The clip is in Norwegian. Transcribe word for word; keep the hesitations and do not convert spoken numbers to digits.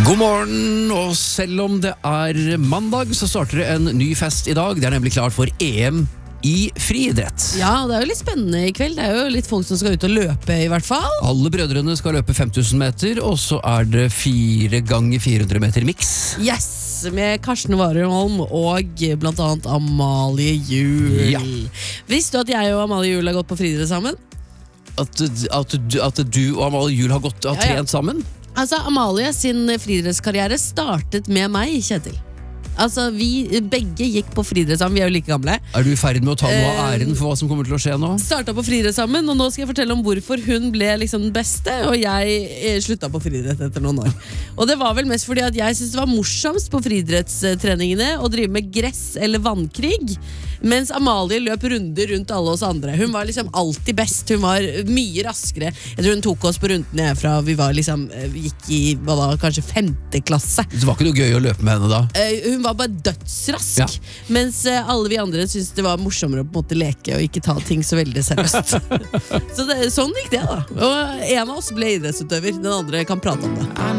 God morgen, og selv om det er mandag, så starter det en ny fest i dag. Det er nemlig klart for E M i friidrett. Ja, det er jo litt spennende i kveld. Det er jo litt folk som skal ut og løpe i hvert fall. Alle brødrene skal løpe fem tusen meter, og så er det fire ganger fire hundre meter mix. Yes, med Karsten Warholm og blant annet Amalie Juel. Ja. Visste du at jeg og Amalie Juel har gått på friidrett sammen? At, at, at du og Amalie Juel har gått og Ja, ja. trent sammen? Altså, Amalie sin friidrettskarriere startet med meg, Kjetil. Altså, vi begge gikk på friidrett sammen, vi er jo like gamle. Er du i ferd med å ta noe av æren for hva som kommer til å skje nå? Startet på friidrett sammen, og nå skal jeg fortelle om hvorfor hun ble liksom den beste, og jeg eh, sluttet på friidrett etter noen år. Og det var vel mest fordi at jeg synes det var morsomst på friidrettstreningene å drive med gress eller vannkrig, mens Amalie løp runder rundt alle oss andre. Hun var liksom alltid best, hun var mye raskere. Jeg tror hun tok oss på rundene fra vi var liksom, gikk i, hva da, kanskje femte klasse. Det var ikke noe gøy å løpe med henne da? Eh, hun var bare dødsrask, Ja. mens eh, alle vi andre syntes det var morsommere å på en måte leke og ikke ta ting så veldig seriøst. Så det, sånn gikk det da. Og en av oss ble idrettsutøver, den andre kan prate om det.